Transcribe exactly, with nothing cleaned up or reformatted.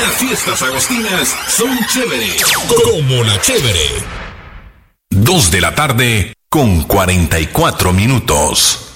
Las fiestas agostinas son chévere. Como la chévere. Dos de la tarde con cuarenta y cuatro minutos.